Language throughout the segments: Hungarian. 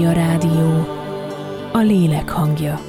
A rádió, a lélek hangja.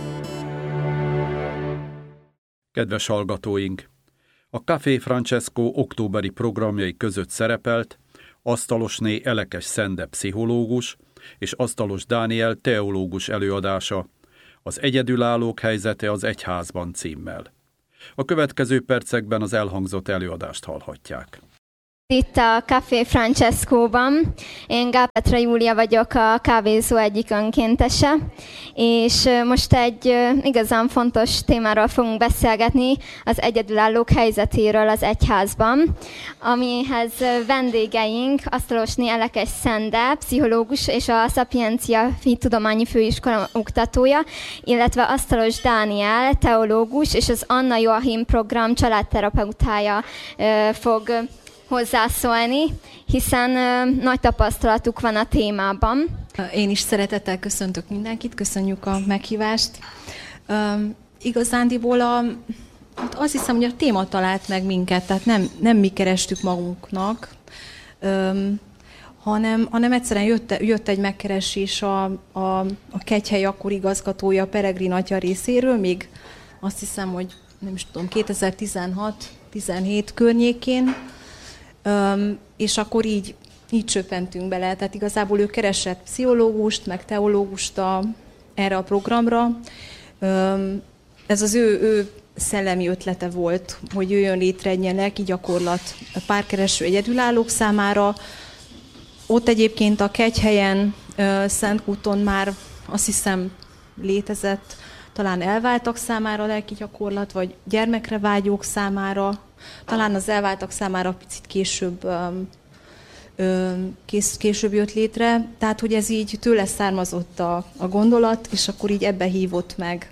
Kedves hallgatóink! A Café Francesco októberi programjai között szerepelt Asztalosné Elekes Szende pszichológus és Asztalos Dániel teológus előadása, az egyedülállók helyzete az egyházban címmel. A következő percekben az elhangzott előadást hallhatják. Itt a Café Francescoban. Én Gápetra Júlia vagyok, a kávézó egyik önkéntese, és most egy igazán fontos témáról fogunk beszélgetni, az egyedülállók helyzetéről az egyházban, amihez vendégeink Asztalosné Elekes Szende, pszichológus és a Szapiencia Tudományi Főiskola oktatója, illetve Asztalos Dániel, teológus és az Anna Joachim program családterapeutája fog hozzászólni, hiszen nagy tapasztalatuk van a témában. Én is szeretettel köszöntök mindenkit, köszönjük a meghívást. Igazándiból azt hiszem, hogy a téma talált meg minket, tehát nem mi kerestük magunknak, hanem egyszerűen jött egy megkeresés a Kegyhely akkori igazgatója, Peregrin atya részéről, még azt hiszem, hogy nem is tudom, 2016-17 környékén, és akkor így csöppentünk bele. Tehát igazából ő keresett pszichológust, meg teológust erre a programra. Ez az ő szellemi ötlete volt, hogy jöjjön létre egy ilyen lelki gyakorlat a párkereső egyedülállók számára. Ott egyébként a Kegyhelyen, Szentkúton már azt hiszem létezett, talán elváltak számára lelki gyakorlat, vagy gyermekre vágyók számára, talán az elváltak számára picit később jött létre. Tehát, hogy ez így tőle származott a gondolat, és akkor így ebbe hívott meg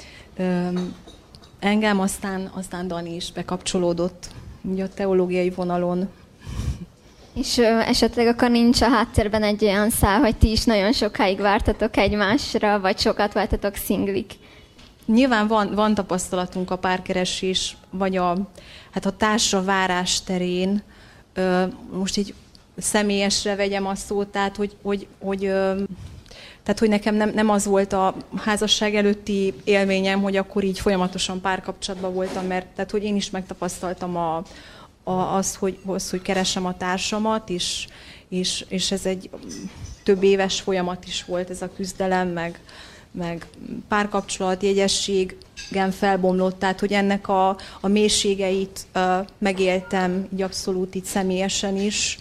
engem, aztán Dani is bekapcsolódott ugye a teológiai vonalon. És esetleg akkor nincs a háttérben egy olyan szál, hogy ti is nagyon sokáig vártatok egymásra, vagy sokat vártatok szinglik? Nyilván van tapasztalatunk a párkeresés, vagy a társra várás terén. Most így személyesre vegyem a szót, tehát hogy nekem nem az volt a házasság előtti élményem, hogy akkor így folyamatosan párkapcsolatban voltam, mert tehát, hogy én is megtapasztaltam azt, hogy keresem a társamat, és ez egy több éves folyamat is volt ez a küzdelem, meg párkapcsolat, jegyességem felbomlott, tehát hogy ennek a mélységeit megéltem így abszolút így személyesen is.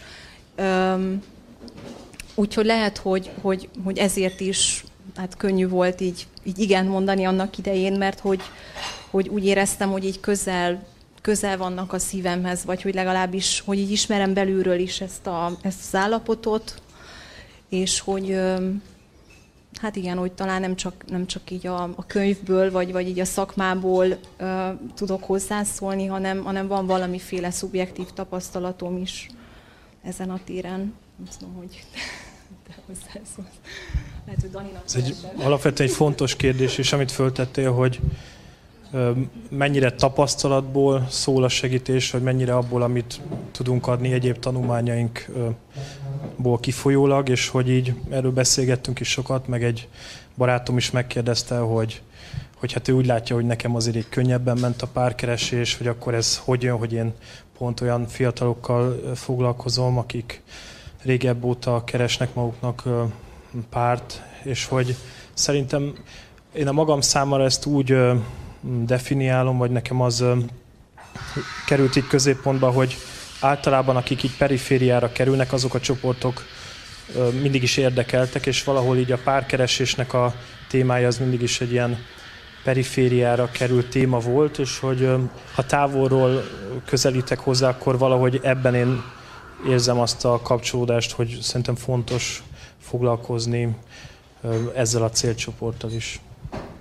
Úgyhogy lehet, hogy ezért is hát könnyű volt így igen mondani annak idején, mert hogy úgy éreztem, hogy így közel vannak a szívemhez, vagy hogy legalábbis, hogy így ismerem belülről is ezt az állapotot, és hogy hát igen, hogy talán nem csak így a könyvből, vagy így a szakmából tudok hozzászólni, hanem van valamiféle szubjektív tapasztalatom is ezen a téren. Nem tudom, hogy te hozzászólsz. Lehet, hogy Daninak ez alapvetően egy fontos kérdés, és amit föltettél, hogy mennyire tapasztalatból szól a segítés, vagy mennyire abból, amit tudunk adni egyéb tanulmányainkból kifolyólag, és hogy így erről beszélgettünk is sokat, meg egy barátom is megkérdezte, hogy hát ő úgy látja, hogy nekem azért így könnyebben ment a párkeresés, hogy akkor ez hogy jön, hogy én pont olyan fiatalokkal foglalkozom, akik régebb óta keresnek maguknak párt, és hogy szerintem én a magam számára ezt úgy definiálom, vagy nekem az került így középpontba, hogy általában akik így perifériára kerülnek, azok a csoportok mindig is érdekeltek, és valahol így a párkeresésnek a témája az mindig is egy ilyen perifériára került téma volt, és hogy ha távolról közelítek hozzá, akkor valahogy ebben én érzem azt a kapcsolódást, hogy szerintem fontos foglalkozni ezzel a célcsoporttal is.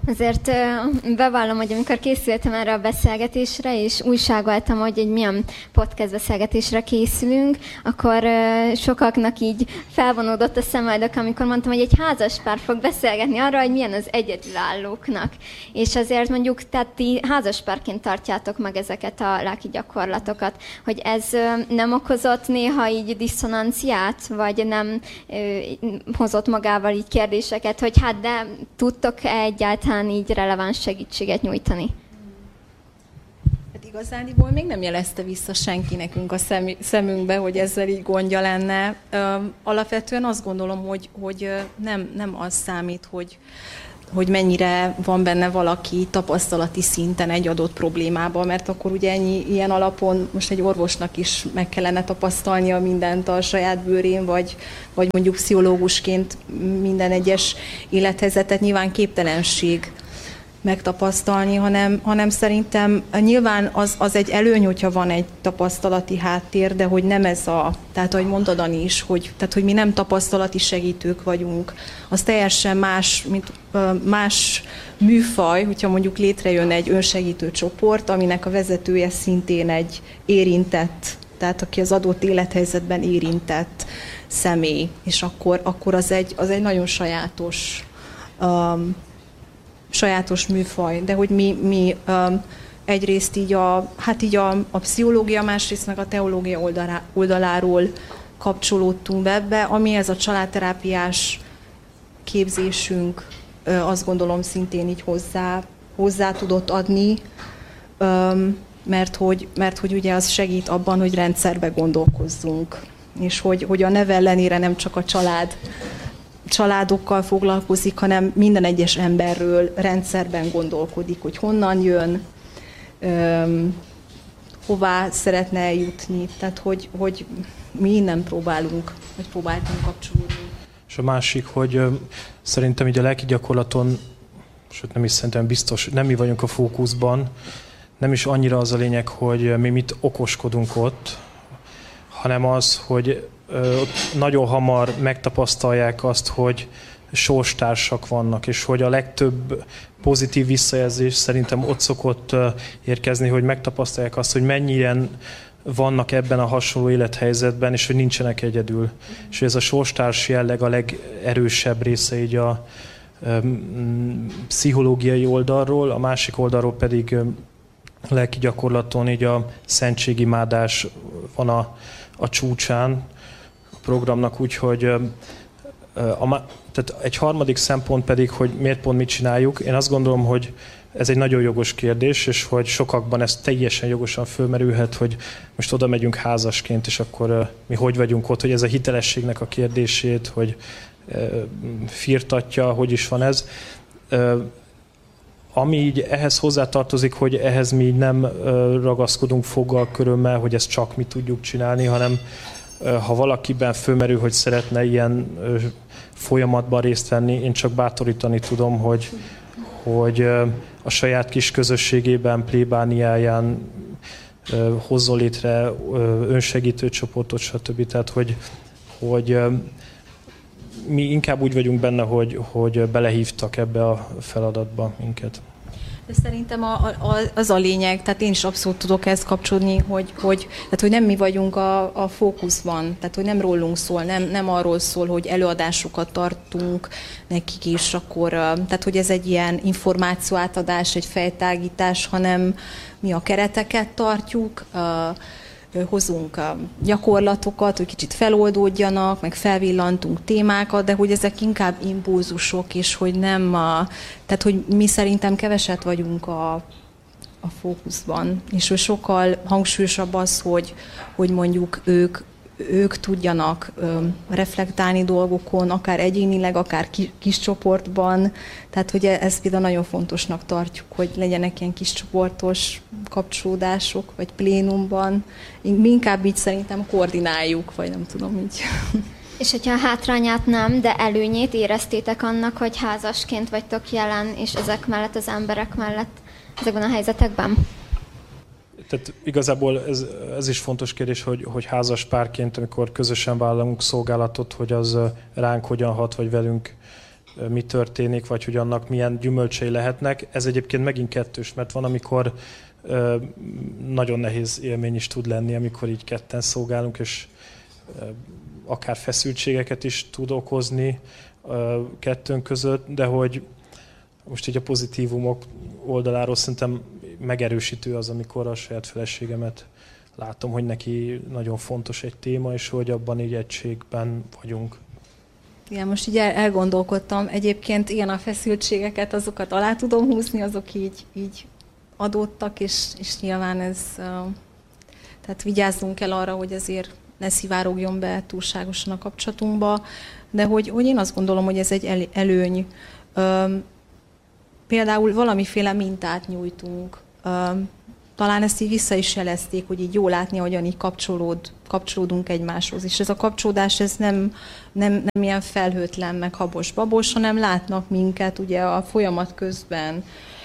Azért bevallom, hogy amikor készültem erre a beszélgetésre, és újságoltam, hogy egy milyen podcast beszélgetésre készülünk, akkor sokaknak így felvonódott a szemöldök, amikor mondtam, hogy egy házaspár fog beszélgetni arra, hogy milyen az egyedülállóknak. És azért mondjuk, tehát ti házaspárként tartjátok meg ezeket a lelki gyakorlatokat, hogy ez nem okozott néha így diszonanciát, vagy nem hozott magával így kérdéseket, hogy hát de tudtok-e egyáltalán így releváns segítséget nyújtani? Hát igazániból még nem jelezte vissza senki nekünk a szemünkbe, hogy ezzel így gondja lenne. Alapvetően azt gondolom, hogy nem az számít, hogy mennyire van benne valaki tapasztalati szinten egy adott problémában, mert akkor ugye ilyen alapon most egy orvosnak is meg kellene tapasztalnia mindent a saját bőrén, vagy mondjuk pszichológusként minden egyes élethelyzetet nyilván képtelenség megtapasztalni, hanem szerintem nyilván az egy előny, hogyha van egy tapasztalati háttér, de hogy nem ez tehát ahogy mondtad, Ani is, tehát hogy mi nem tapasztalati segítők vagyunk. Az teljesen más műfaj, hogyha mondjuk létrejön egy önsegítő csoport, aminek a vezetője szintén egy érintett, tehát aki az adott élethelyzetben érintett személy, és akkor az egy nagyon sajátos műfaj, de hogy mi egyrészt így a pszichológia, másrészt meg a teológia oldaláról kapcsolódtunk be ebbe, ami ez a családterápiás képzésünk, azt gondolom szintén így hozzá tudott adni, mert hogy ugye az segít abban, hogy rendszerbe gondolkozzunk, és hogy a neve ellenére nem csak a családokkal foglalkozik, hanem minden egyes emberről rendszerben gondolkodik, hogy honnan jön, hová szeretne eljutni, tehát hogy mi innen próbáltunk kapcsolódni. És a másik, hogy szerintem így a lelki gyakorlaton, sőt nem is szerintem biztos, nem mi vagyunk a fókuszban, nem is annyira az a lényeg, hogy mi mit okoskodunk ott, hanem az, hogy ott nagyon hamar megtapasztalják azt, hogy sorstársak vannak, és hogy a legtöbb pozitív visszajelzés szerintem ott szokott érkezni, hogy megtapasztalják azt, hogy mennyien vannak ebben a hasonló élethelyzetben, és hogy nincsenek egyedül. És ez a sorstárs jelleg a legerősebb része így a pszichológiai oldalról, a másik oldalról pedig a lelki gyakorlaton így a szentségimádás van a csúcsán a programnak, úgyhogy tehát egy harmadik szempont pedig, hogy miért pont mit csináljuk. Én azt gondolom, hogy ez egy nagyon jogos kérdés, és hogy sokakban ez teljesen jogosan fölmerülhet, hogy most oda megyünk házasként, és akkor mi hogy vagyunk ott, hogy ez a hitelességnek a kérdését, hogy firtatja, hogy is van ez. Ami így ehhez hozzátartozik, hogy ehhez mi így nem ragaszkodunk foggal körömmel, hogy ezt csak mi tudjuk csinálni, hanem ha valakiben fölmerül, hogy szeretne ilyen folyamatban részt venni, én csak bátorítani tudom, hogy a saját kis közösségében, plébániáján hozzon létre önsegítő csoportot, stb. Tehát, hogy mi inkább úgy vagyunk benne, hogy belehívtak ebbe a feladatba minket. De szerintem az a lényeg, tehát én is abszolút tudok ezt kapcsolni, hogy nem mi vagyunk a fókuszban, tehát hogy nem rólunk szól, nem arról szól, hogy előadásokat tartunk nekik is, akkor, tehát hogy ez egy ilyen információátadás, egy fejtágítás, hanem mi a kereteket tartjuk, hozunk gyakorlatokat, hogy kicsit feloldódjanak, meg felvillantunk témákat, de hogy ezek inkább impulzusok, és hogy nem tehát hogy mi szerintem keveset vagyunk a fókuszban, és hogy sokkal hangsúlyosabb az, hogy mondjuk ők tudjanak reflektálni dolgokon, akár egyénileg, akár kis csoportban. Tehát, hogy ezt például nagyon fontosnak tartjuk, hogy legyenek ilyen kis csoportos kapcsolódások, vagy plénumban. Mi inkább így szerintem koordináljuk, vagy nem tudom így. És hogyha a hátrányát nem, de előnyét éreztétek annak, hogy házasként vagytok jelen, és ezek mellett az emberek mellett ezekben a helyzetekben? Tehát igazából ez is fontos kérdés, hogy házas párként, amikor közösen vállalunk szolgálatot, hogy az ránk hogyan hat, vagy velünk mi történik, vagy hogy annak milyen gyümölcsei lehetnek. Ez egyébként megint kettős, mert van, amikor nagyon nehéz élmény is tud lenni, amikor így ketten szolgálunk, és akár feszültségeket is tud okozni kettőnk között, de hogy most így a pozitívumok oldaláról szerintem megerősítő az, amikor a saját feleségemet látom, hogy neki nagyon fontos egy téma, és hogy abban így egységben vagyunk. Igen, most így elgondolkodtam. Egyébként igen, a feszültségeket, azokat alá tudom húzni, azok így adódtak, és nyilván ez, tehát vigyázzunk el arra, hogy azért ne szivárogjon be túlságosan a kapcsolatunkba, de hogy én azt gondolom, hogy ez egy előny. Például valamiféle mintát nyújtunk. Talán ezt így vissza is jelezték, hogy így jó látni, hogyan így kapcsolódunk egymáshoz. És ez a kapcsolódás ez nem ilyen felhőtlen, meg habos-babos, hanem látnak minket ugye a folyamat közben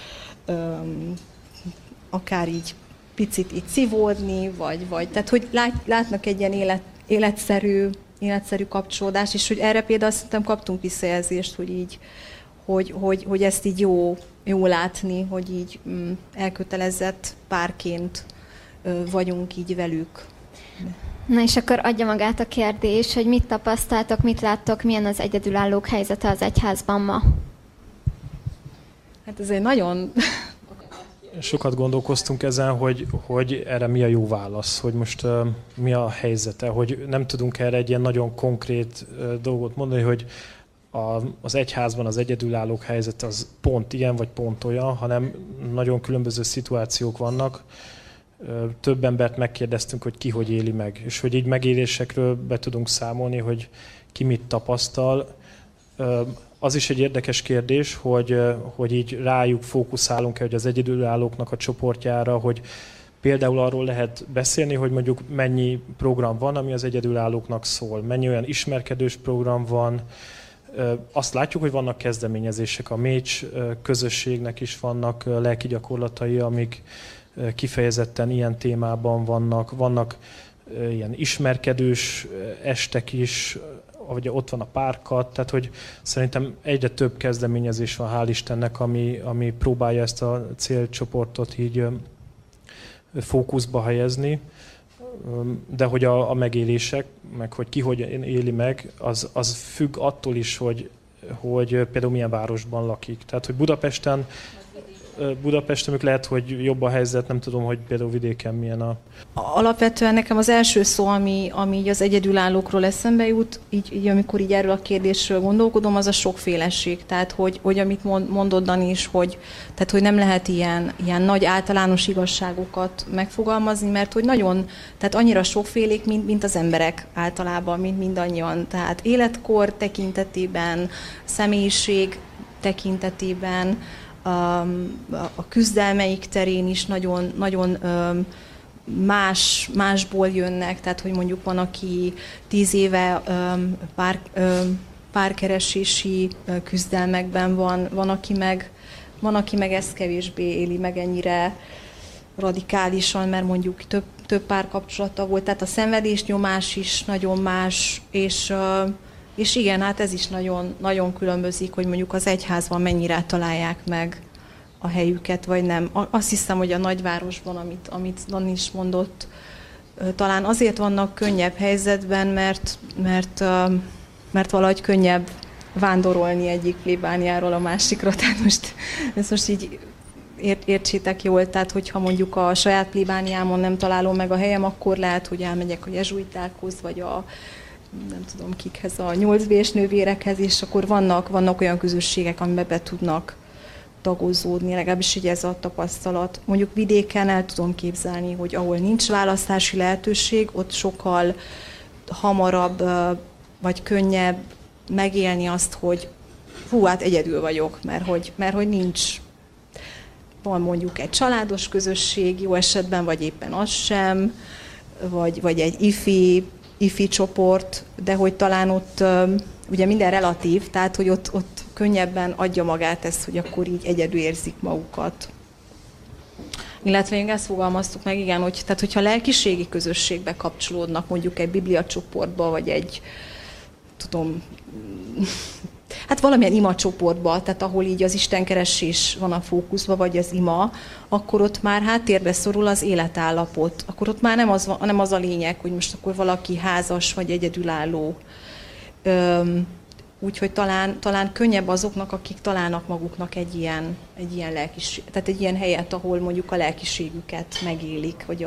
akár így picit így szívódni, vagy tehát hogy látnak egy ilyen életszerű kapcsolódást, és hogy erre például szerintem kaptunk visszajelzést, hogy így hogy ezt így jó látni, hogy így elkötelezett párként vagyunk így velük. Na és akkor adja magát a kérdés, hogy mit tapasztaltok, mit láttok, milyen az egyedülállók helyzete az egyházban ma? Hát ez egy nagyon... Sokat gondolkoztunk ezen, hogy erre mi a jó válasz, hogy most mi a helyzete, hogy nem tudunk erre egy ilyen nagyon konkrét dolgot mondani, hogy az egyházban az egyedülállók helyzete az pont ilyen vagy pont olyan, hanem nagyon különböző szituációk vannak. Több embert megkérdeztünk, hogy ki hogy éli meg, és hogy így megélésekről be tudunk számolni, hogy ki mit tapasztal. Az is egy érdekes kérdés, hogy így rájuk fókuszálunk-e, hogy az egyedülállóknak a csoportjára, hogy például arról lehet beszélni, hogy mondjuk mennyi program van, ami az egyedülállóknak szól, mennyi olyan ismerkedős program van. Azt látjuk, hogy vannak kezdeményezések, a Mécs közösségnek is vannak lelki gyakorlatai, amik kifejezetten ilyen témában vannak ilyen ismerkedős estek is, ahogy ott van a párkat, tehát hogy szerintem egyre több kezdeményezés van, hál' Istennek, ami próbálja ezt a célcsoportot így fókuszba helyezni, de hogy a megélések, meg hogy ki hogy éli meg, az függ attól is, hogy például milyen városban lakik. Tehát, hogy Budapesten lehet, hogy jobb a helyzet, nem tudom, hogy például vidéken milyen a... Alapvetően nekem az első szó, ami így az egyedülállókról eszembe jut, így amikor így erről a kérdésről gondolkodom, az a sokféleség. Tehát, hogy amit mondod, Dani is, hogy nem lehet ilyen nagy általános igazságokat megfogalmazni, mert hogy tehát annyira sokfélék, mint az emberek általában, mint mindannyian. Tehát életkor tekintetében, személyiség tekintetében, a küzdelmeik terén is nagyon másból jönnek, tehát hogy mondjuk van, aki 10 éve párkeresési küzdelmekben van, aki meg ezt kevésbé éli meg ennyire radikálisan, mert mondjuk több párkapcsolata volt, tehát a szenvedésnyomás is nagyon más, és igen, hát ez is nagyon, nagyon különbözik, hogy mondjuk az egyházban mennyire találják meg a helyüket, vagy nem. Azt hiszem, hogy a nagyvárosban, amit Dani is mondott, talán azért vannak könnyebb helyzetben, mert valahogy könnyebb vándorolni egyik plébániáról a másikra. Tehát most így értsétek jól, tehát hogyha mondjuk a saját plébániámon nem találom meg a helyem, akkor lehet, hogy elmegyek a jezsuitákhoz, vagy nem tudom kikhez, a 8B-s nővérekhez, és akkor vannak olyan közösségek, amiben be tudnak tagozódni, legalábbis így ez a tapasztalat. Mondjuk vidéken el tudom képzelni, hogy ahol nincs választási lehetőség, ott sokkal hamarabb vagy könnyebb megélni azt, hogy hát egyedül vagyok, mert hogy nincs, van mondjuk egy családos közösség, jó esetben, vagy éppen az sem, vagy egy ifi csoport, de hogy talán ott ugye minden relatív, tehát hogy ott könnyebben adja magát ezt, hogy akkor így egyedül érzik magukat. Illetve még ezt fogalmaztuk meg, igen, hogyha lelkiségi közösségbe kapcsolódnak, mondjuk egy biblia csoportba, vagy egy, hát valamilyen imacsoportba, tehát ahol így az istenkeresés van a fókuszban, vagy az ima, akkor ott már háttérbe szorul az életállapot. Akkor ott már nem az a lényeg, hogy most akkor valaki házas vagy egyedülálló. Úgyhogy talán könnyebb azoknak, akik találnak maguknak egy ilyen tehát egy ilyen helyet, ahol mondjuk a lelkiségüket megélik, vagy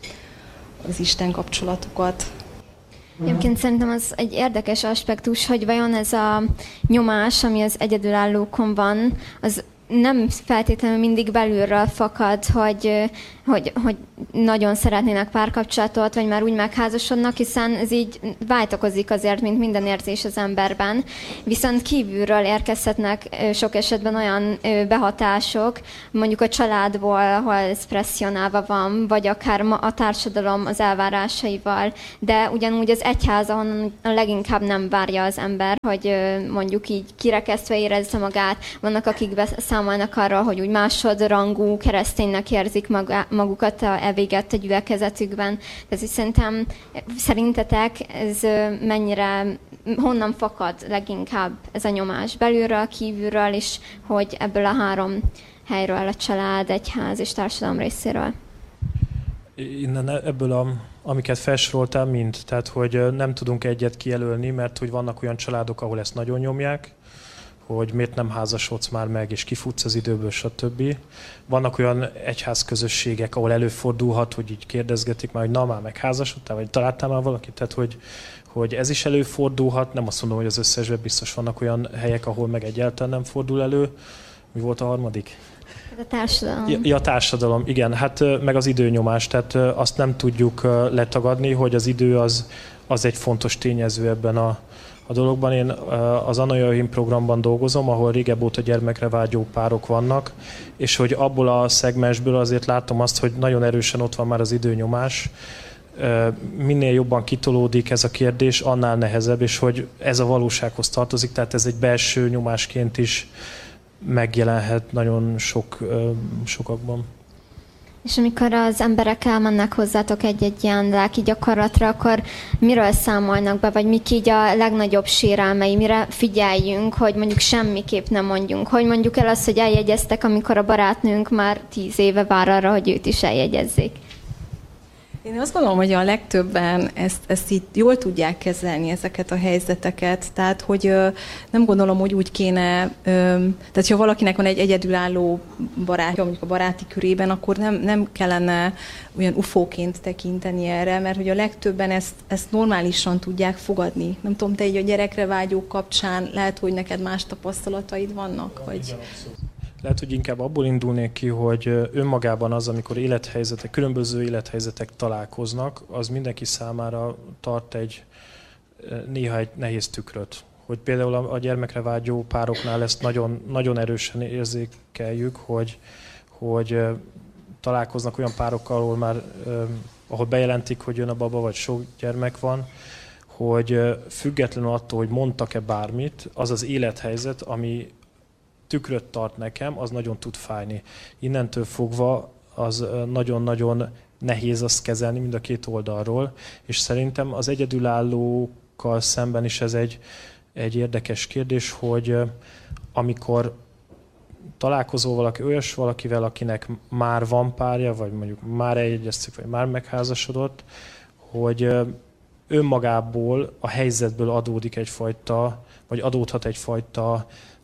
az Isten kapcsolatukat. Egyébként szerintem az egy érdekes aspektus, hogy vajon ez a nyomás, ami az egyedülállókon van, az nem feltétlenül mindig belülről fakad, hogy nagyon szeretnének párkapcsolatot, vagy már úgy megházasodnak, hiszen ez így váltakozik azért, mint minden érzés az emberben. Viszont kívülről érkezhetnek sok esetben olyan behatások, mondjuk a családból, ahol ez presszionálva van, vagy akár a társadalom az elvárásaival, de ugyanúgy az egyház, ahonnan leginkább nem várja az ember, hogy mondjuk így kirekesztve érezze magát. Vannak, akik beszámolnak arról, hogy úgy másodrangú kereszténynek érzik magukat elvégett a gyülekezetükben. Tehát szerintetek ez honnan fakad leginkább ez a nyomás? Belülről, kívülről, és hogy ebből a három helyről, a család, egyház és társadalom részéről? Innen ebből amiket felsoroltál mind, tehát hogy nem tudunk egyet kijelölni, mert hogy vannak olyan családok, ahol ezt nagyon nyomják, hogy miért nem házasodsz már meg, és kifutsz az időből, stb. Vannak olyan egyházközösségek, ahol előfordulhat, hogy így kérdezgetik már, hogy na már megházasodtál, vagy találtál már valakit, tehát hogy ez is előfordulhat, nem azt mondom, hogy az összesben biztos vannak olyan helyek, ahol meg egyáltalán nem fordul elő. Mi volt a harmadik? A társadalom. Ja, a társadalom, igen, hát meg az időnyomás, tehát azt nem tudjuk letagadni, hogy az idő az egy fontos tényező ebben a dologban. Én az Anna Joachim programban dolgozom, ahol régebb óta gyermekre vágyó párok vannak, és hogy abból a szegmensből azért látom azt, hogy nagyon erősen ott van már az időnyomás. Minél jobban kitolódik ez a kérdés, annál nehezebb, és hogy ez a valósághoz tartozik, tehát ez egy belső nyomásként is megjelenhet nagyon sokakban. És amikor az emberek elmennek hozzátok egy ilyen lelki gyakorlatra, akkor miről számolnak be, vagy mik így a legnagyobb sérelmei, mire figyeljünk, hogy mondjuk semmiképp nem mondjunk. Hogy mondjuk el azt, hogy eljegyeztek, amikor a barátnőnk már 10 éve vár arra, hogy őt is eljegyezzék. Én azt gondolom, hogy a legtöbben ezt így jól tudják kezelni, ezeket a helyzeteket. Tehát, hogy nem gondolom, hogy úgy kéne, tehát ha valakinek van egy egyedülálló barátja, mondjuk a baráti körében, akkor nem kellene olyan ufóként tekinteni erre, mert hogy a legtöbben ezt normálisan tudják fogadni. Nem tudom, te így a gyerekre vágyók kapcsán lehet, hogy neked más tapasztalataid vannak? Vagy... Lehet, hogy inkább abból indulnék ki, hogy önmagában az, amikor különböző élethelyzetek találkoznak, az mindenki számára tart néha egy nehéz tükröt. Hogy például a gyermekre vágyó pároknál ezt nagyon, nagyon erősen érzékeljük, hogy találkoznak olyan párokkal, ahol bejelentik, hogy jön a baba, vagy sok gyermek van, hogy függetlenül attól, hogy mondtak-e bármit, az az élethelyzet, ami tükröt tart nekem, az nagyon tud fájni. Innentől fogva az nagyon-nagyon nehéz azt kezelni mind a két oldalról, és szerintem az egyedülállókkal szemben is ez egy érdekes kérdés, hogy amikor találkozol valakivel, akinek már van párja, vagy mondjuk már eljegyeztük, vagy már megházasodott, hogy önmagából, a helyzetből adódik egyfajta, vagy adódhat egyfajta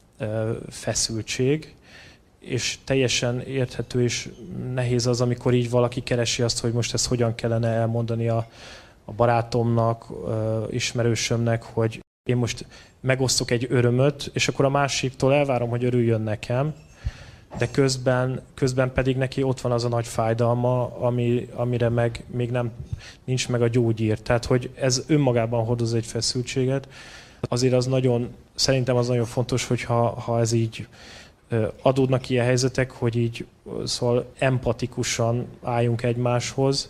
feszültség, és teljesen érthető és nehéz az, amikor így valaki keresi azt, hogy most ezt hogyan kellene elmondani a barátomnak, ismerősömnek, hogy én most megosztok egy örömöt, és akkor a másiktól elvárom, hogy örüljön nekem, de közben pedig neki ott van az a nagy fájdalma, amire meg még nincs meg a gyógyír. Tehát, hogy ez önmagában hordoz egy feszültséget. Azért szerintem az nagyon fontos, hogy ha ez így adódnak ilyen helyzetek, hogy így szóval empatikusan álljunk egymáshoz,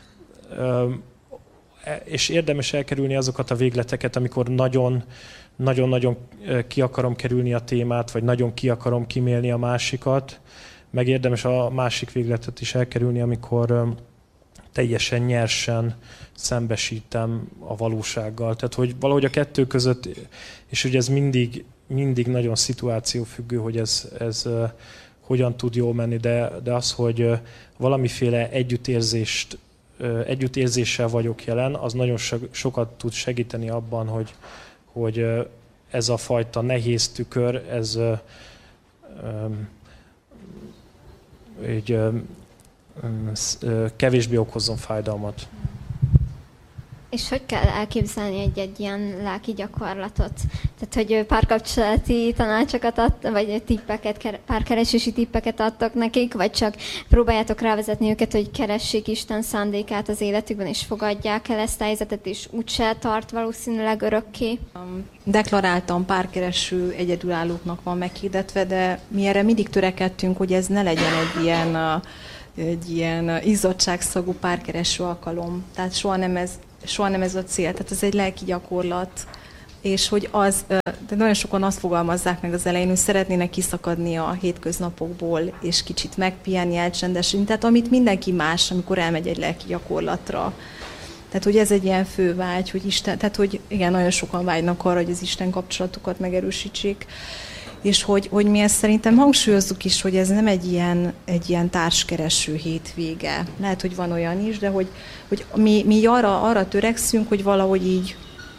és érdemes elkerülni azokat a végleteket, amikor nagyon-nagyon ki akarom kerülni a témát, vagy nagyon ki akarom kimélni a másikat, meg érdemes a másik végletet is elkerülni, amikor teljesen nyersen szembesítem a valósággal. Tehát, hogy valahogy a kettő között, és ugye ez mindig nagyon szituációfüggő, hogy ez hogyan tud jól menni, de az, hogy valamiféle együttérzéssel vagyok jelen, az nagyon sokat tud segíteni abban, hogy ez a fajta nehéz tükör, ez kevésbé okozzon fájdalmat. És hogy kell elképzelni egy ilyen lelki gyakorlatot? Tehát, hogy párkapcsolati tanácsokat vagy párkeresési tippeket adtok nekik, vagy csak próbáljátok rávezetni őket, hogy keressék Isten szándékát az életükben, és fogadják el ezt a helyzetet, és úgyse tart valószínűleg örökké? Deklaráltan párkereső egyedülállóknak van meghirdetve, de mi erre mindig törekedtünk, hogy ez ne legyen egy ilyen izzadságszagú párkereső alkalom. Tehát soha nem ez a cél, tehát ez egy lelki gyakorlat, és hogy de nagyon sokan azt fogalmazzák meg az elején, hogy szeretnének kiszakadni a hétköznapokból, és kicsit megpihenni, elcsendesülni, tehát amit mindenki más, amikor elmegy egy lelki gyakorlatra. Tehát, hogy ez egy ilyen fő vágy, hogy Isten, tehát, hogy igen, nagyon sokan vágynak arra, hogy az Isten kapcsolatukat megerősítsék, és hogy mi ezt szerintem hangsúlyozzuk is, hogy ez nem egy ilyen társkereső hétvége. Lehet, hogy van olyan is, de hogy mi arra törekszünk, hogy valahogy így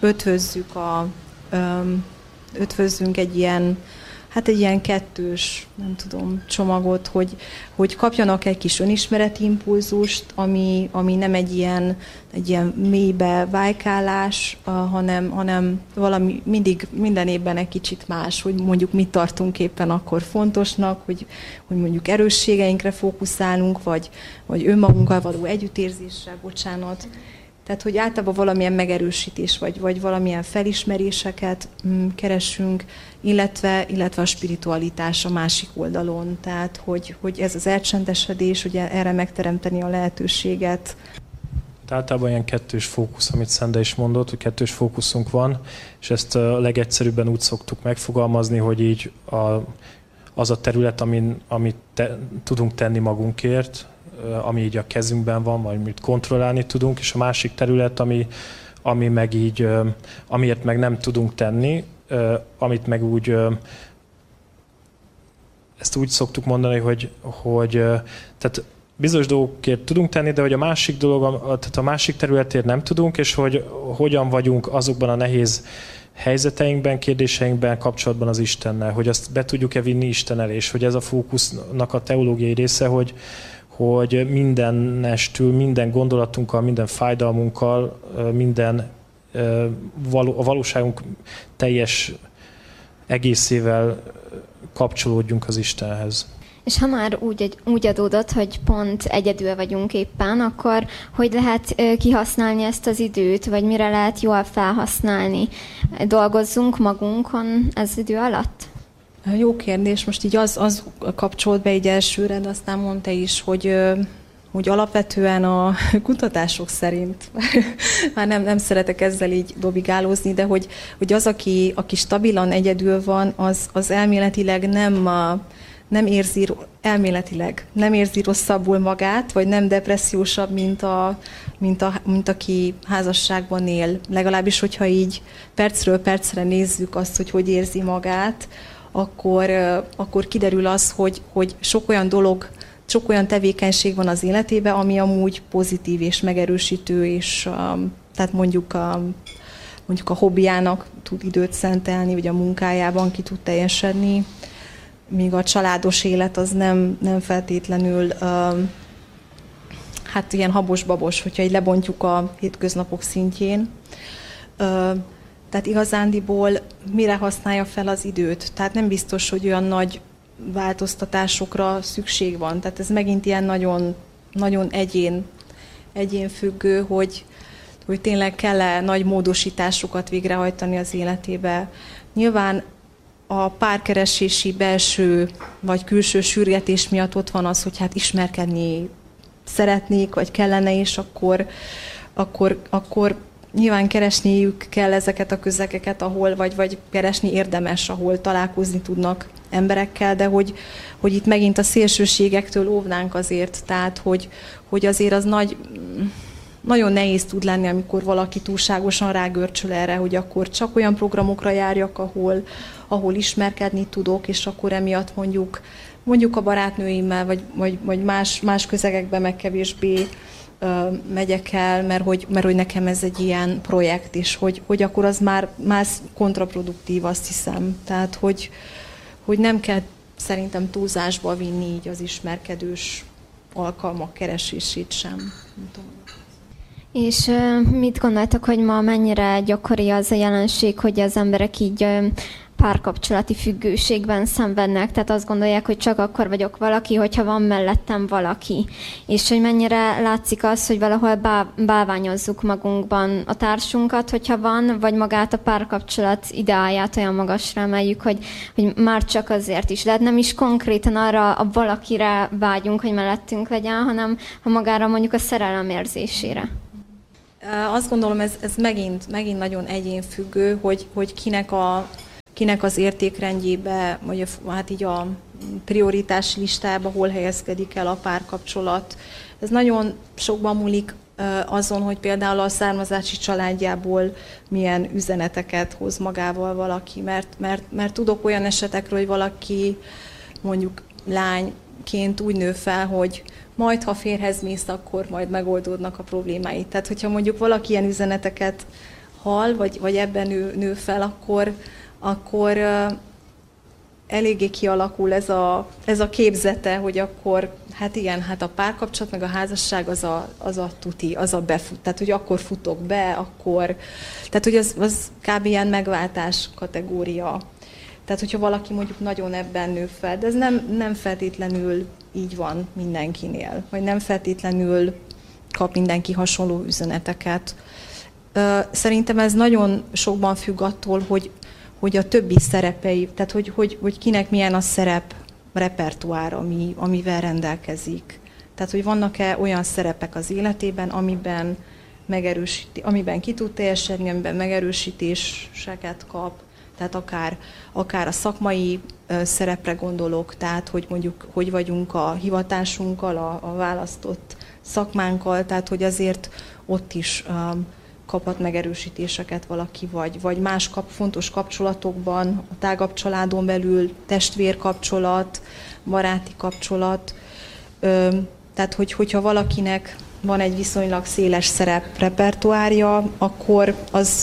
ötvözzünk egy ilyen kettős, nem tudom, csomagot, hogy kapjanak egy kis önismereti impulzust, ami nem egy ilyen mélybe vájkálás, hanem valami minden évben egy kicsit más, hogy mondjuk mit tartunk éppen akkor fontosnak, hogy mondjuk erősségeinkre fókuszálunk, vagy önmagunkkal való együttérzésre, bocsánat. Tehát, hogy általában valamilyen megerősítés, vagy valamilyen felismeréseket keresünk, illetve a spiritualitás a másik oldalon. Tehát, hogy ez az elcsendesedés, ugye erre megteremteni a lehetőséget. Általában ilyen kettős fókusz, amit Szende is mondott, hogy kettős fókuszunk van, és ezt a legegyszerűbben úgy szoktuk megfogalmazni, hogy így az a terület, amit tudunk tenni magunkért, ami így a kezünkben van, vagy amit kontrollálni tudunk, és a másik terület, ami meg így, amiért meg nem tudunk tenni, amit meg úgy, ezt úgy szoktuk mondani, hogy tehát bizonyos dolgokért tudunk tenni, de hogy a másik dolog, tehát a másik területért nem tudunk, és hogy hogyan vagyunk azokban a nehéz helyzeteinkben, kérdéseinkben kapcsolatban az Istennel, hogy azt be tudjuk-e vinni Isten elé, és hogy ez a fókusznak a teológiai része, hogy mindennestül, minden gondolatunkkal, minden fájdalmunkkal, a valóságunk teljes egészével kapcsolódjunk az Istenhez. És ha már úgy adódott, hogy pont egyedül vagyunk éppen, akkor hogy lehet kihasználni ezt az időt, vagy mire lehet jól felhasználni? Dolgozzunk magunkon ez idő alatt? Jó kérdés. Most így az kapcsolt be egy elsőre, de aztán mondta is, hogy alapvetően a kutatások szerint, már nem szeretek ezzel így dobigálózni, de hogy az, aki stabilan egyedül van, az elméletileg nem érzi rosszabbul magát, vagy nem depressziósabb, mint aki házasságban él. Legalábbis, hogyha így percről percre nézzük azt, hogy érzi magát, akkor kiderül az, hogy sok olyan tevékenység van az életében, ami amúgy pozitív és megerősítő, és tehát mondjuk a hobbiának tud időt szentelni, vagy a munkájában ki tud teljesedni, míg a családos élet az nem feltétlenül ilyen habos-babos, hogyha így lebontjuk a hétköznapok szintjén. Tehát igazándiból mire használja fel az időt? Tehát nem biztos, hogy olyan nagy változtatásokra szükség van. Tehát ez megint ilyen nagyon, nagyon egyénfüggő, hogy tényleg kell-e nagy módosításokat végrehajtani az életébe. Nyilván a párkeresési belső vagy külső sürgetés miatt ott van az, hogy hát ismerkedni szeretnék, vagy kellene, és akkor nyilván keresniük kell ezeket a közegeket, ahol, vagy keresni érdemes, ahol találkozni tudnak emberekkel, de hogy itt megint a szélsőségektől óvnánk azért, tehát hogy azért az nagyon nehéz tud lenni, amikor valaki túlságosan rágörcsöl erre, hogy akkor csak olyan programokra járjak, ahol ismerkedni tudok, és akkor emiatt mondjuk a barátnőimmel, vagy más közegekben meg kevésbé megyek el, mert hogy nekem ez egy ilyen projekt is, hogy akkor az már kontraproduktív, azt hiszem. Tehát, hogy nem kell szerintem túlzásba vinni így az ismerkedős alkalmak keresését sem. És mit gondoltok, hogy ma mennyire gyakori az a jelenség, hogy az emberek így párkapcsolati függőségben szenvednek, tehát azt gondolják, hogy csak akkor vagyok valaki, hogyha van mellettem valaki. És hogy mennyire látszik az, hogy valahol bálványozzuk magunkban a társunkat, hogyha van, vagy magát a párkapcsolat ideáját olyan magasra emeljük, hogy már csak azért is. Tehát nem is konkrétan arra a valakire vágyunk, hogy mellettünk legyen, hanem magára mondjuk a szerelem érzésére. Azt gondolom, ez megint nagyon egyénfüggő, hogy kinek az értékrendjébe, vagy hát így a prioritás listába hol helyezkedik el a párkapcsolat. Ez nagyon sokban múlik azon, hogy például a származási családjából milyen üzeneteket hoz magával valaki, mert tudok olyan esetekről, hogy valaki mondjuk lányként úgy nő fel, hogy majd, ha férhez mész, akkor majd megoldódnak a problémáit. Tehát, hogyha mondjuk valaki ilyen üzeneteket hall, vagy ebben nő fel, akkor eléggé kialakul ez a képzete, hogy akkor, hát igen, hát a párkapcsolat, meg a házasság az a tuti, az a befut. Tehát, hogy akkor futok be, akkor... Tehát, hogy az kb. Ilyen megváltás kategória. Tehát, hogyha valaki mondjuk nagyon ebben nő fel, de ez nem feltétlenül így van mindenkinél, vagy nem feltétlenül kap mindenki hasonló üzeneteket. Szerintem ez nagyon sokban függ attól, hogy a többi szerepei, tehát hogy kinek milyen a szerep repertoár, amivel rendelkezik. Tehát, hogy vannak-e olyan szerepek az életében, amiben ki tud teljesedni, amiben megerősítéseket kap, tehát akár a szakmai szerepre gondolok, tehát hogy mondjuk hogy vagyunk a hivatásunkkal, a választott szakmánkkal, tehát hogy azért ott is kaphat megerősítéseket valaki, vagy más fontos kapcsolatokban, a tágabb családon belül testvérkapcsolat, baráti kapcsolat. Tehát, hogyha valakinek van egy viszonylag széles szereprepertoárja, akkor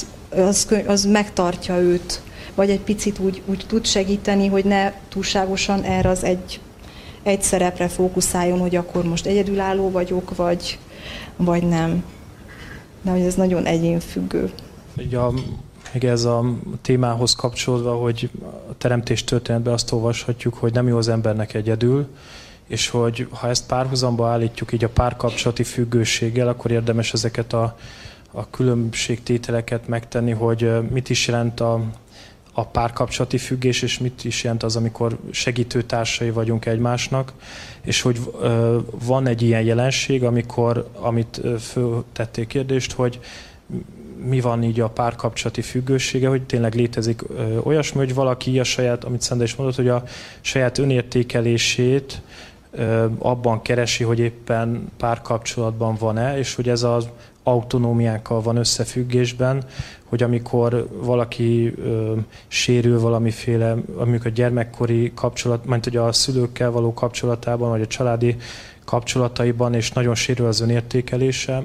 az megtartja őt, vagy egy picit úgy tud segíteni, hogy ne túlságosan erre az egy szerepre fókuszáljon, hogy akkor most egyedülálló vagyok, vagy nem. De hogy ez nagyon egyénfüggő. Még ez a témához kapcsolódva, hogy a teremtés történetben azt olvashatjuk, hogy nem jó az embernek egyedül, és hogy ha ezt párhuzamba állítjuk így a párkapcsolati függőséggel, akkor érdemes ezeket a különbségtételeket megtenni, hogy mit is jelent a párkapcsolati függés, és mit is jelent az, amikor segítőtársai vagyunk egymásnak, és hogy van egy ilyen jelenség, amit föltették kérdést, hogy mi van így a párkapcsolati függősége, hogy tényleg létezik olyasmi, hogy valaki a saját, amit Szenda is mondott, hogy a saját önértékelését abban keresi, hogy éppen párkapcsolatban van-e, és hogy ez az autonómiákkal van összefüggésben, hogy amikor valaki sérül valamiféle, amikor a gyermekkori kapcsolat, mint hogy a szülőkkel való kapcsolatában, vagy a családi kapcsolataiban, és nagyon sérül az önértékelése,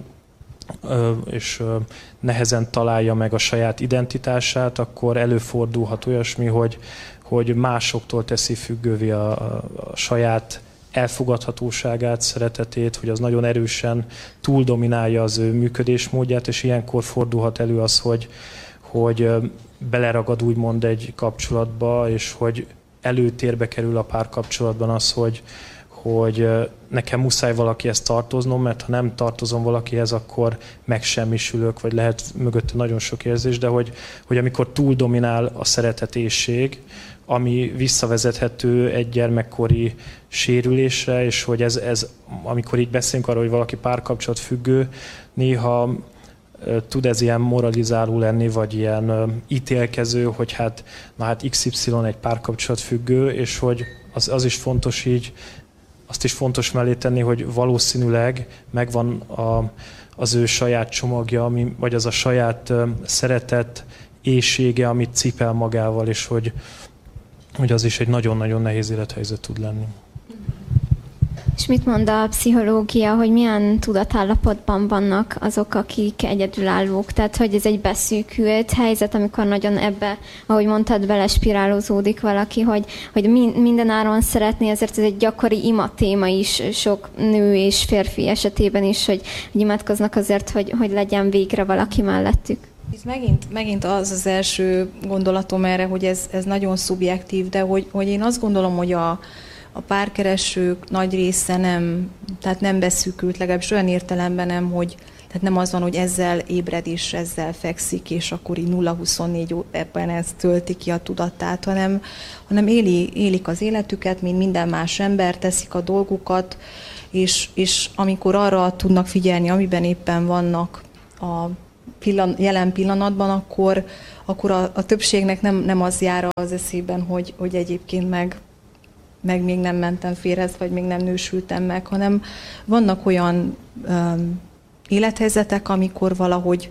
és nehezen találja meg a saját identitását, akkor előfordulhat olyasmi, hogy másoktól teszi függővé a saját elfogadhatóságát, szeretetét, hogy az nagyon erősen túldominálja az ő működésmódját, és ilyenkor fordulhat elő az, hogy beleragad úgymond egy kapcsolatba, és hogy előtérbe kerül a párkapcsolatban az, hogy nekem muszáj valakihez tartoznom, mert ha nem tartozom valakihez, akkor megsemmisülök, vagy lehet mögötte nagyon sok érzés, de hogy amikor túl dominál a szeretetésség, ami visszavezethető egy gyermekkori sérülésre, és hogy ez amikor így beszélünk arról, hogy valaki párkapcsolat függő, néha tud ez ilyen moralizáló lenni, vagy ilyen ítélkező, hogy hát XY egy párkapcsolat függő, és hogy az is fontos így, azt is fontos mellé tenni, hogy valószínűleg megvan az ő saját csomagja, vagy az a saját szeretet éhsége, amit cipel magával, és hogy hogy az is egy nagyon-nagyon nehéz élethelyzet tud lenni. És mit mond a pszichológia, hogy milyen tudatállapotban vannak azok, akik egyedülállók? Tehát, hogy ez egy beszűkült helyzet, amikor nagyon ebbe, ahogy mondtad, belespirálozódik valaki, hogy minden áron szeretné, ezért ez egy gyakori ima téma is sok nő és férfi esetében is, hogy imádkoznak azért, hogy legyen végre valaki mellettük. Itt megint az első gondolatom erre, hogy ez nagyon szubjektív, de hogy én azt gondolom, hogy a párkeresők nagy része nem beszűkült, legalábbis olyan értelemben nem, hogy tehát nem az van, hogy ezzel ébred és ezzel fekszik, és akkor így 0-24 ebben ez tölti ki a tudatát, hanem élik az életüket, mint minden más ember, teszik a dolgukat, és amikor arra tudnak figyelni, amiben éppen vannak a jelen pillanatban, akkor a többségnek nem az jár az eszében, hogy egyébként meg még nem mentem férhez, vagy még nem nősültem meg, hanem vannak olyan élethelyzetek, amikor valahogy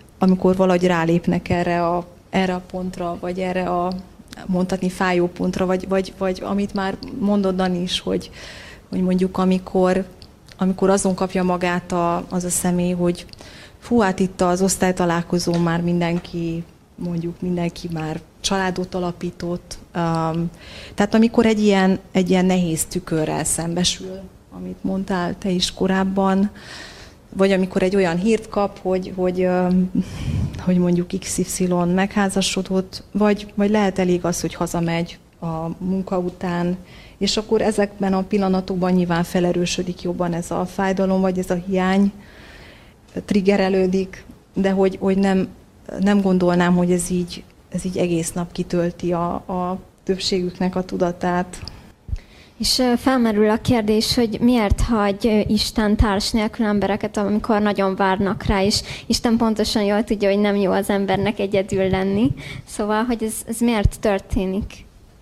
rálépnek erre a pontra, vagy erre a mondhatni fájó pontra, vagy amit már mondod, Dani is, hogy mondjuk amikor azon kapja magát az a személy, hogy fú, hát itt az osztálytalálkozón már mindenki már családot alapított. Tehát amikor egy ilyen nehéz tükörrel szembesül, amit mondtál te is korábban, vagy amikor egy olyan hírt kap, hogy mondjuk XY megházasodott, vagy lehet elég az, hogy hazamegy a munka után, és akkor ezekben a pillanatokban nyilván felerősödik jobban ez a fájdalom, vagy ez a hiány, triggerelődik, de hogy nem gondolnám, hogy ez így egész nap kitölti a többségüknek a tudatát. És felmerül a kérdés, hogy miért hagy Isten társ nélkül embereket, amikor nagyon várnak rá, és Isten pontosan jól tudja, hogy nem jó az embernek egyedül lenni. Szóval, hogy ez miért történik?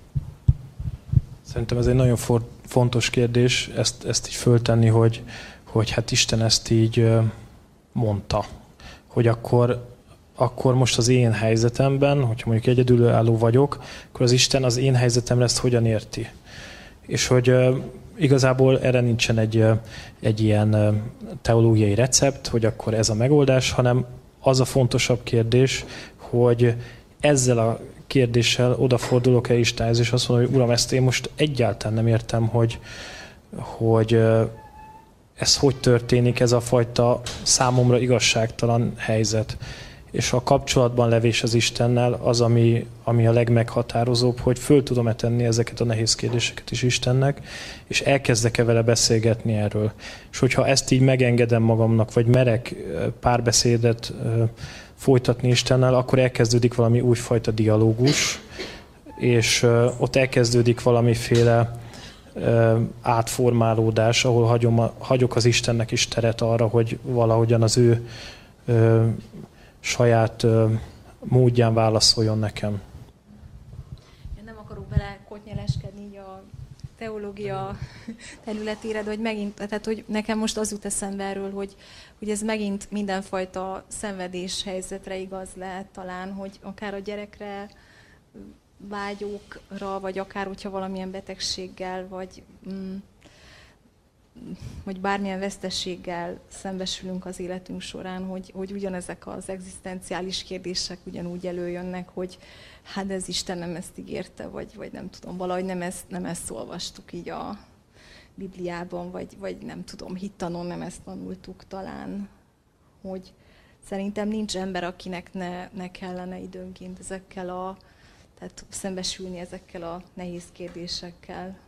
Szerintem ez egy nagyon fontos kérdés, ezt így föltenni, hogy hát Isten ezt így mondta, hogy akkor most az én helyzetemben, hogyha mondjuk egyedülálló vagyok, akkor az Isten az én helyzetemre ezt hogyan érti. És hogy igazából erre nincsen egy ilyen teológiai recept, hogy akkor ez a megoldás, hanem az a fontosabb kérdés, hogy ezzel a kérdéssel odafordulok-e Istenhez, és azt mondom, hogy Uram, ezt én most egyáltalán nem értem, hogy ez hogy történik, ez a fajta számomra igazságtalan helyzet. És a kapcsolatban levés az Istennel az, ami a legmeghatározóbb, hogy föl tudom-e tenni ezeket a nehéz kérdéseket is Istennek, és elkezdek-e vele beszélgetni erről. És hogyha ezt így megengedem magamnak, vagy merek párbeszédet folytatni Istennel, akkor elkezdődik valami újfajta dialógus, és ott elkezdődik valamiféle átformálódás, ahol hagyok az Istennek is teret arra, hogy valahogyan az ő saját módján válaszoljon nekem. Én nem akarok bele kotnyeleskedni így a teológia területére, de hogy megint, tehát hogy nekem most az jut eszembe erről, hogy ez megint mindenfajta szenvedés helyzetre igaz lehet talán, hogy akár a gyerekre, vágyókra, vagy akár hogyha valamilyen betegséggel, vagy bármilyen veszteséggel szembesülünk az életünk során, hogy ugyanezek az egzisztenciális kérdések ugyanúgy előjönnek, hogy hát ez Isten nem ezt ígérte, vagy nem tudom, valahogy nem ezt olvastuk így a Bibliában, vagy nem tudom, hittanon nem ezt tanultuk talán, hogy szerintem nincs ember, akinek ne kellene időnként tehát szembesülni ezekkel a nehéz kérdésekkel.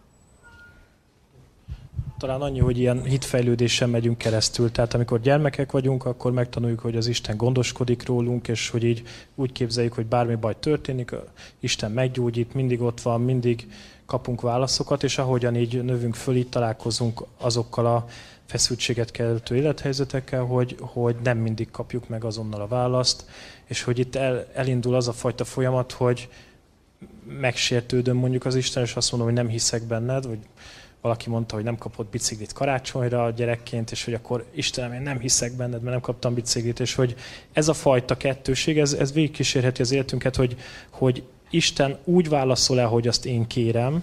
Talán annyi, hogy ilyen hitfejlődésen megyünk keresztül. Tehát amikor gyermekek vagyunk, akkor megtanuljuk, hogy az Isten gondoskodik rólunk, és hogy így úgy képzeljük, hogy bármi baj történik, Isten meggyógyít, mindig ott van, mindig kapunk válaszokat, és ahogyan így növünk föl, így találkozunk azokkal a feszültséget keltő élethelyzetekkel, hogy nem mindig kapjuk meg azonnal a választ, és hogy itt elindul az a fajta folyamat, hogy megsértődöm mondjuk az Isten, és azt mondom, hogy nem hiszek benned, vagy valaki mondta, hogy nem kapott biciklit karácsonyra gyerekként, és hogy akkor Istenem, én nem hiszek benned, mert nem kaptam biciklit, és hogy ez a fajta kettőség, ez végigkísérheti az életünket, hogy Isten úgy válaszol el, hogy azt én kérem,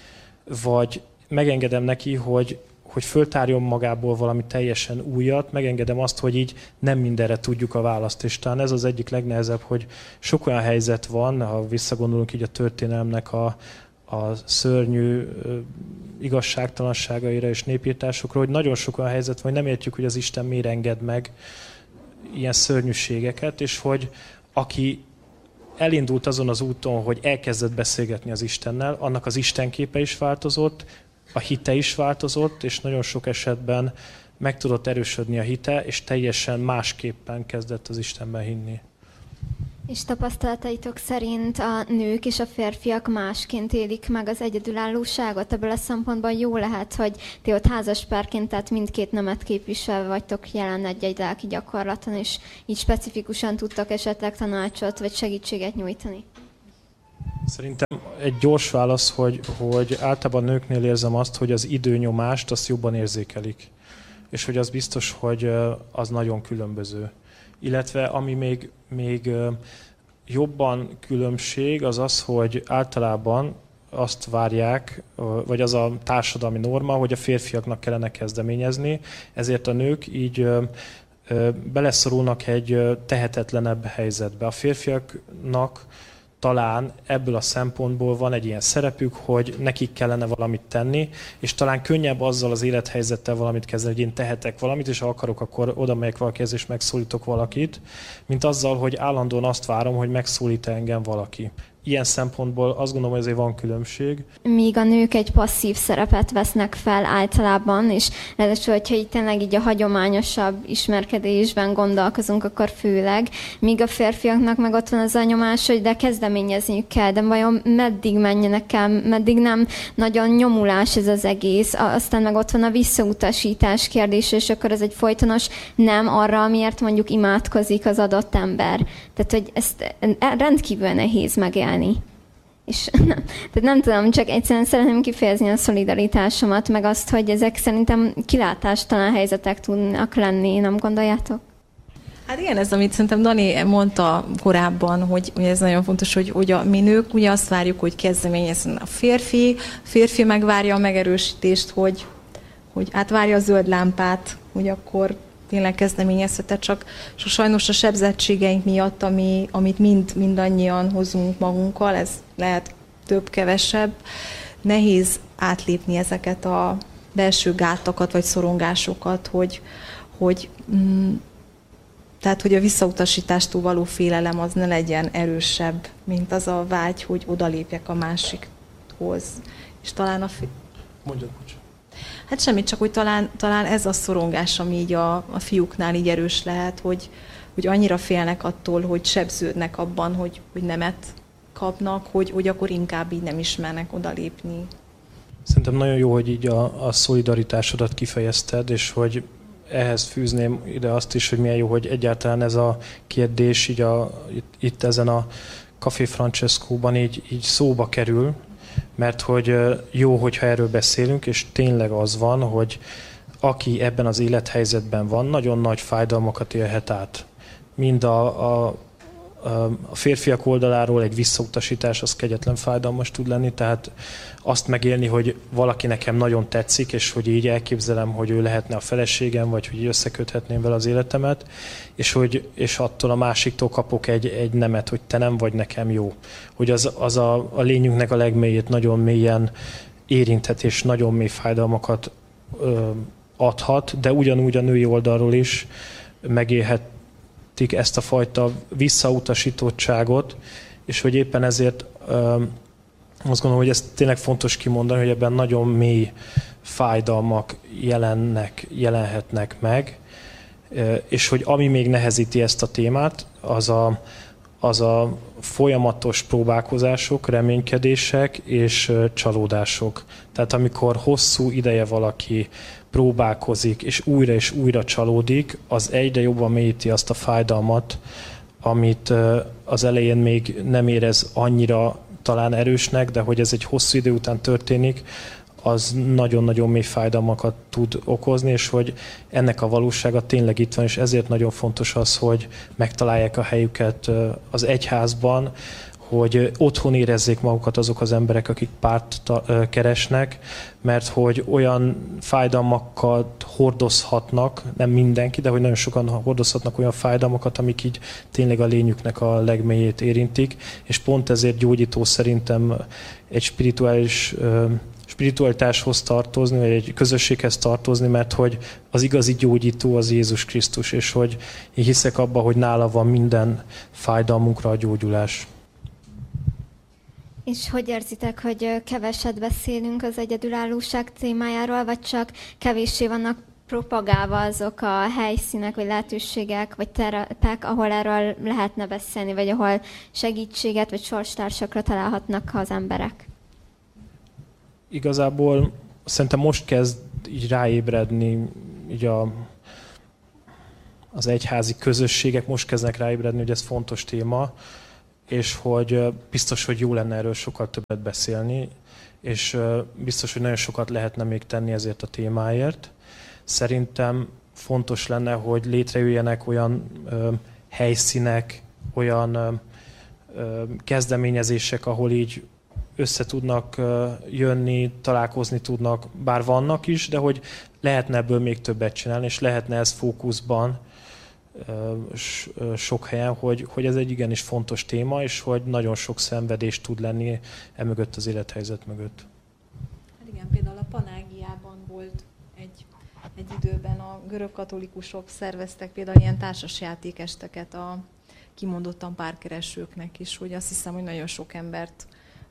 vagy megengedem neki, hogy föltárjon magából valami teljesen újat, megengedem azt, hogy így nem mindenre tudjuk a választ. És talán ez az egyik legnehezebb, hogy sok olyan helyzet van, ha visszagondolunk így a történelemnek a szörnyű igazságtalanságaira és népírtásokra, hogy nagyon sok olyan helyzet van, hogy nem értjük, hogy az Isten miért enged meg ilyen szörnyűségeket, és hogy aki elindult azon az úton, hogy elkezdett beszélgetni az Istennel, annak az istenképe is változott, a hite is változott, és nagyon sok esetben meg tudott erősödni a hite, és teljesen másképpen kezdett az Istenben hinni. És tapasztalataitok szerint a nők és a férfiak másként élik meg az egyedülállóságot? Ebből a szempontból jó lehet, hogy ti ott házaspárként, tehát mindkét nemet képviselve vagytok jelen egy lelki gyakorlaton, és így specifikusan tudtok esetleg tanácsot vagy segítséget nyújtani? Szerintem egy gyors válasz, hogy általában nőknél érzem azt, hogy az időnyomást azt jobban érzékelik. És hogy az biztos, hogy az nagyon különböző. Illetve ami még jobban különbség, az az, hogy általában azt várják, vagy az a társadalmi norma, hogy a férfiaknak kellene kezdeményezni, ezért a nők így beleszorulnak egy tehetetlenebb helyzetbe. A férfiaknak talán ebből a szempontból van egy ilyen szerepük, hogy nekik kellene valamit tenni, és talán könnyebb azzal az élethelyzettel valamit kezdeni, hogy én tehetek valamit, és ha akarok, akkor oda megyek valakihez, és megszólítok valakit, mint azzal, hogy állandóan azt várom, hogy megszólít engem valaki. Ilyen szempontból azt gondolom, hogy azért van különbség. Míg a nők egy passzív szerepet vesznek fel általában, és ráadásul, hogyha itt tényleg így a hagyományosabb ismerkedésben gondolkozunk, akkor főleg, míg a férfiaknak meg ott van az a nyomás, hogy de kezdeményezniük kell, de vajon meddig menjenek el, meddig nem nagyon nyomulás ez az egész, aztán meg ott van a visszautasítás kérdés, és akkor ez egy folytonos nem arra, amiért mondjuk imádkozik az adott ember. Tehát, hogy ezt rendkívül nehéz megélni. És tehát nem tudom, csak egyszerűen szeretném kifejezni a szolidaritásomat, meg azt, hogy ezek szerintem kilátástalan helyzetek tudnak lenni, nem gondoljátok? Hát igen, ez, amit szerintem Dani mondta korábban, hogy ez nagyon fontos, hogy mi nők ugye azt várjuk, hogy kezdeményezzen a férfi megvárja a megerősítést, hogy átvárja a zöld lámpát, hogy akkor tényleg kezdeményezhetett, csak sajnos a sebzettségeink miatt, amit mindannyian hozunk magunkkal, ez lehet több-kevesebb, nehéz átlépni ezeket a belső gátakat vagy szorongásokat, tehát, hogy a visszautasítástól való félelem az ne legyen erősebb, mint az a vágy, hogy odalépjek a másikhoz. És talán Mondjad, bocsánat. Hát semmit, csak hogy talán ez a szorongás, ami így a fiúknál így erős lehet, hogy annyira félnek attól, hogy sebződnek abban, hogy nemet kapnak, hogy akkor inkább így nem ismernek odalépni. Szerintem nagyon jó, hogy így a szolidaritásodat kifejezted, és hogy ehhez fűzném ide azt is, hogy milyen jó, hogy egyáltalán ez a kérdés így itt ezen a Café Francescóban így szóba kerül, mert hogy jó, hogyha erről beszélünk, és tényleg az van, hogy aki ebben az élethelyzetben van, nagyon nagy fájdalmakat élhet át. Mind a férfiak oldaláról egy visszautasítás, az kegyetlen fájdalmas tud lenni, tehát azt megélni, hogy valaki nekem nagyon tetszik, és hogy így elképzelem, hogy ő lehetne a feleségem, vagy hogy összeköthetném vele az életemet, és attól a másiktól kapok egy nemet, hogy te nem vagy nekem jó. Hogy az a lényünknek a legmélyét nagyon mélyen érinthet, és nagyon mély fájdalmakat adhat, de ugyanúgy a női oldalról is megélhetik ezt a fajta visszautasítottságot, és hogy éppen ezért azt gondolom, hogy ez tényleg fontos kimondani, hogy ebben nagyon mély fájdalmak jelenhetnek meg, és hogy ami még nehezíti ezt a témát, az a folyamatos próbálkozások, reménykedések és csalódások. Tehát amikor hosszú ideje valaki próbálkozik, és újra csalódik, az egyre jobban mélyíti azt a fájdalmat, amit az elején még nem érez annyira talán erősnek, de hogy ez egy hosszú idő után történik, az nagyon-nagyon mély fájdalmakat tud okozni, és hogy ennek a valósága tényleg itt van, és ezért nagyon fontos az, hogy megtalálják a helyüket az egyházban, hogy otthon érezzék magukat azok az emberek, akik párt keresnek, mert hogy olyan fájdalmakat hordozhatnak, nem mindenki, de hogy nagyon sokan hordozhatnak olyan fájdalmakat, amik így tényleg a lényüknek a legmélyét érintik, és pont ezért gyógyító szerintem egy spiritualitáshoz tartozni, vagy egy közösséghez tartozni, mert hogy az igazi gyógyító az Jézus Krisztus, és hogy én hiszek abba, hogy nála van minden fájdalmunkra a gyógyulás. És hogy érzitek, hogy keveset beszélünk az egyedülállóság témájáról, vagy csak kevéssé vannak propagálva azok a helyszínek, vagy lehetőségek, vagy terepek, ahol erről lehetne beszélni, vagy ahol segítséget, vagy sorstársakra találhatnak az emberek? Igazából szerintem most kezd így ráébredni, így az egyházi közösségek most kezdnek ráébredni, hogy ez fontos téma, és hogy biztos, hogy jó lenne erről sokkal többet beszélni, és biztos, hogy nagyon sokat lehetne még tenni ezért a témáért. Szerintem fontos lenne, hogy létrejöjjenek olyan helyszínek, olyan kezdeményezések, ahol így össze tudnak jönni, találkozni tudnak, bár vannak is, de hogy lehetne ebből még többet csinálni, és lehetne ez fókuszban sok helyen, hogy ez egy igenis fontos téma, és hogy nagyon sok szenvedés tud lenni emögött az élethelyzet mögött. Hát igen, például a Panágiában volt egy időben a görög katolikusok szerveztek például ilyen társasjátékesteket a kimondottan párkeresőknek is, hogy azt hiszem, hogy nagyon sok embert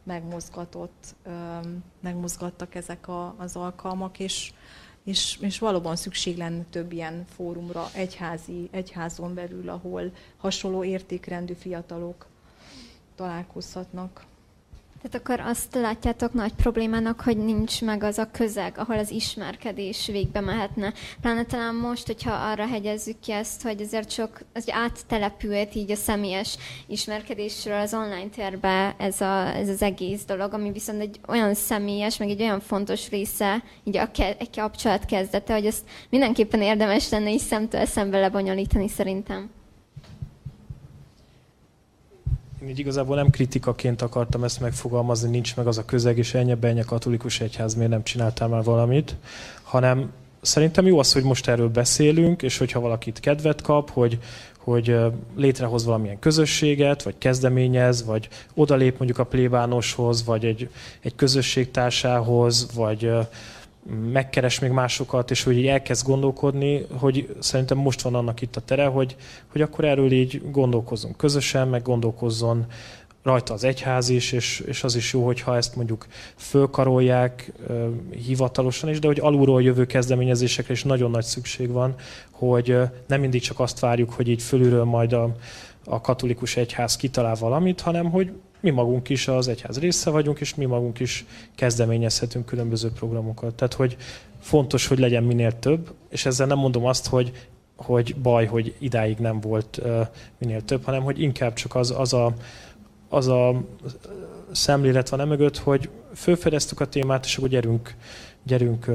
megmozgattak ezek az alkalmak, és valóban szükség lenne több ilyen fórumra, egyházon belül, ahol hasonló értékrendű fiatalok találkozhatnak. Tehát akkor azt látjátok nagy problémának, hogy nincs meg az a közeg, ahol az ismerkedés végbe mehetne. Pláne talán most, hogyha arra hegyezzük ki ezt, hogy azért sok áttelepült így a személyes ismerkedésről az online térbe ez az egész dolog, ami viszont egy olyan személyes, meg egy olyan fontos része, így egy kapcsolat kezdete, hogy ezt mindenképpen érdemes lenne is szemtől szembe lebonyolítani szerintem. Én így igazából nem kritikaként akartam ezt megfogalmazni, nincs meg az a közeg, és ennyi katolikus egyház, miért nem csináltál már valamit, hanem szerintem jó az, hogy most erről beszélünk, és hogyha valakit kedvet kap, hogy létrehoz valamilyen közösséget, vagy kezdeményez, vagy odalép mondjuk a plébánoshoz, vagy egy közösségtársához, vagy megkeres még másokat, és hogy így elkezd gondolkodni, hogy szerintem most van annak itt a tere, hogy akkor erről így gondolkozzunk közösen, meg gondolkozzon rajta az egyház is, és az is jó, hogyha ezt mondjuk fölkarolják hivatalosan is, de hogy alulról jövő kezdeményezésekre is nagyon nagy szükség van, hogy nem mindig csak azt várjuk, hogy így fölülről majd a katolikus egyház kitalál valamit, hanem hogy mi magunk is az egyház része vagyunk, és mi magunk is kezdeményezhetünk különböző programokat. Tehát, hogy fontos, hogy legyen minél több, és ezzel nem mondom azt, hogy baj, hogy idáig nem volt minél több, hanem hogy inkább csak az a szemlélet van emögött, hogy felfedeztük a témát, és akkor gyerünk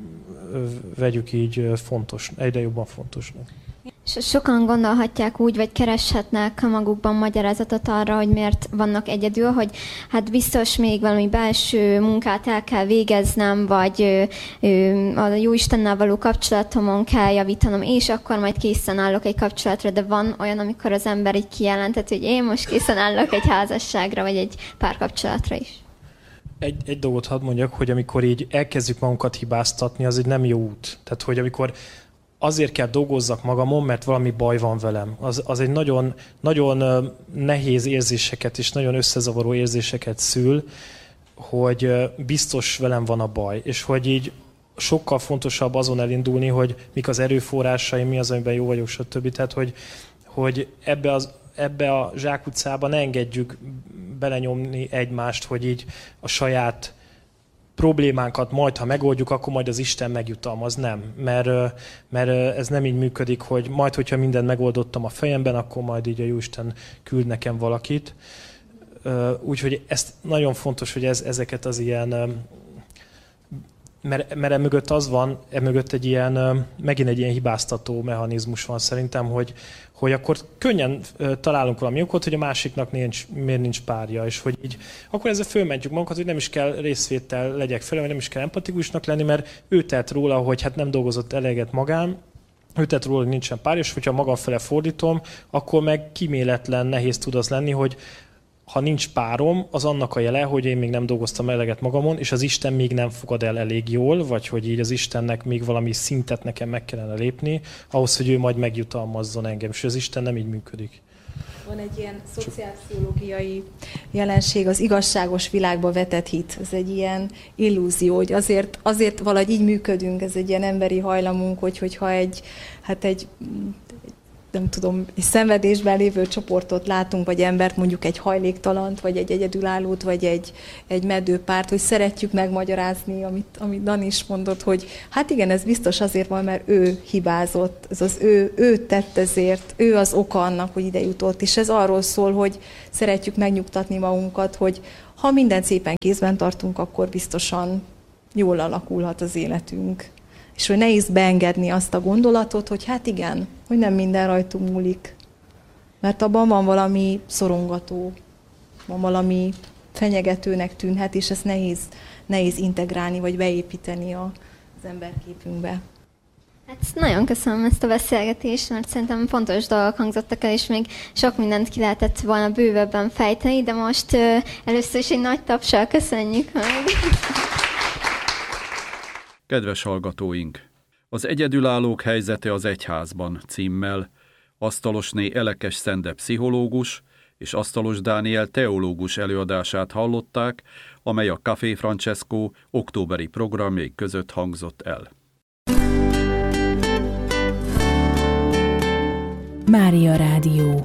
vegyük így egyre jobban fontosnak. És sokan gondolhatják úgy, vagy kereshetnek magukban magyarázatot arra, hogy miért vannak egyedül, hogy hát biztos még valami belső munkát el kell végeznem, vagy a Jóistennel való kapcsolatomon kell javítanom, és akkor majd készen állok egy kapcsolatra, de van olyan, amikor az ember így kijelentett, hogy én most készen állok egy házasságra, vagy egy párkapcsolatra is. Egy dolgot hadd mondjak, hogy amikor így elkezdjük magunkat hibáztatni, az egy nem jó út. Tehát, hogy amikor azért kell dolgozzak magamon, mert valami baj van velem. Az egy nagyon, nagyon nehéz érzéseket és nagyon összezavaró érzéseket szül, hogy biztos velem van a baj. És hogy így sokkal fontosabb azon elindulni, hogy mik az erőforrásaim, mi az, amiben jó vagyok, stb. Tehát, hogy ebbe a zsákutcába ne engedjük belenyomni egymást, hogy így a saját problémánkat majd, ha megoldjuk, akkor majd az Isten megjutalmaz. Nem, mert ez nem így működik, hogy majd, hogyha mindent megoldottam a fejemben, akkor majd így a Jóisten küld nekem valakit. Úgyhogy ez nagyon fontos, hogy ezeket az ilyen mert emögött az van, emögött egy ilyen, megint egy ilyen hibáztató mechanizmus van szerintem, hogy akkor könnyen találunk valami okot, hogy a másiknak miért nincs párja, és hogy így, akkor ezzel fölmentjük magunkat, hogy nem is kell részvétel legyek fel, vagy nem is kell empatikusnak lenni, mert ő tett róla, hogy hát nem dolgozott eleget magán, ő tett róla, hogy nincsen párja, és hogyha magam fele fordítom, akkor meg kíméletlen, nehéz tud az lenni, hogy ha nincs párom, az annak a jele, hogy én még nem dolgoztam eleget magamon, és az Isten még nem fogad el elég jól, vagy hogy így az Istennek még valami szintet nekem meg kellene lépni, ahhoz, hogy ő majd megjutalmazzon engem, és az Isten nem így működik. Van egy ilyen szociálpszichológiai jelenség, az igazságos világba vetett hit. Ez egy ilyen illúzió, hogy azért valahogy így működünk, ez egy ilyen emberi hajlamunk, hogyha egy nem tudom, egy szenvedésben lévő csoportot látunk, vagy embert, mondjuk egy hajléktalant, vagy egy egyedülállót, vagy egy meddőpárt, hogy szeretjük megmagyarázni, amit Dani is mondott, hogy hát igen, ez biztos azért van, mert ő hibázott, ez az ő tett ezért, ő az oka annak, hogy ide jutott, és ez arról szól, hogy szeretjük megnyugtatni magunkat, hogy ha mindent szépen kézben tartunk, akkor biztosan jól alakulhat az életünk. És hogy nehéz beengedni azt a gondolatot, hogy hát igen, hogy nem minden rajtunk múlik. Mert abban van valami szorongató, van valami fenyegetőnek tűnhet, és ezt nehéz integrálni, vagy beépíteni az emberképünkbe. Hát nagyon köszönöm ezt a beszélgetést, mert szerintem fontos dolgok hangzottak el, és még sok mindent ki lehetett volna bővebben fejteni, de most először is egy nagy tapssal köszönjük meg. Kedves hallgatóink! Az egyedülállók helyzete az egyházban címmel Asztalosné Elekes Szende pszichológus és Asztalos Dániel teológus előadását hallották, amely a Café Francesco októberi programjai között hangzott el. Mária Rádió.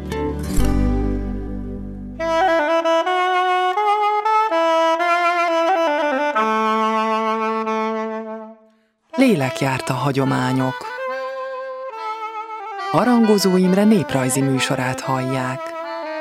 Lélekjárta hagyományok. Harangozó Imre néprajzi műsorát hallják.